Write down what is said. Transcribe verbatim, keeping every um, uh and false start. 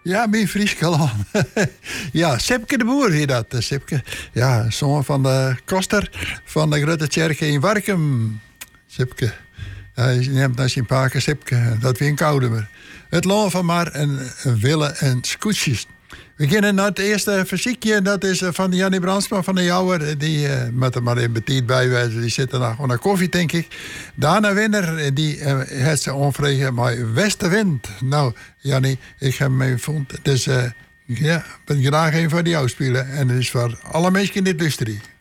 Ja, mijn Friesland. Ja, Sipke de Boer hier dat. Sipke, ja, zoon van de koster van de grote kerk in Warkum. Sipke. Hij neemt naar zijn paken Sipke. Dat weer een koude meer. Het loon van maar en willen en scootjes. We beginnen naar het eerste fysiekje. Dat is van Jannie Brandsma van de Jouwer. Die uh, moet er maar in betiet bijwijzen. Die zitten nog gewoon naar koffie, denk ik. Daarna winnaar, die uh, heeft ze onvregen. Maar westenwind. Nou, Jannie, ik heb hem gevonden. Dus uh, ja, ik ben graag een van die jou spelen. En het is voor alle mensen in de industrie.